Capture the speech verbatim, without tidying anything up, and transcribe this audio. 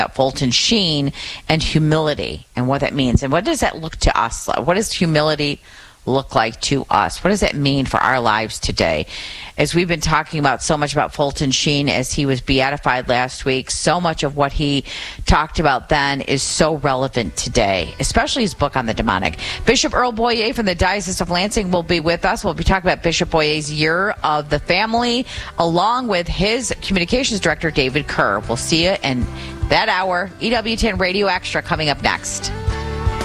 about Fulton Sheen and humility and what that means. And what does that look to us? What does humility look like to us? What does that mean for our lives today? As we've been talking about so much about Fulton Sheen as he was beatified last week, so much of what he talked about then is so relevant today, especially his book on the demonic. Bishop Earl Boyer from the Diocese of Lansing will be with us. We'll be talking about Bishop Boyer's Year of the Family, along with his communications director, David Kerr. We'll see you in that hour. E W ten Radio Extra coming up next.